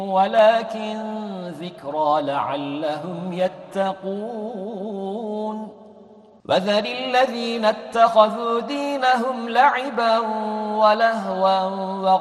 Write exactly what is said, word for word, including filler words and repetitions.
ولكن ذكرى لعلهم يتقون وذر الذين اتخذوا دينهم لعبا ولهوا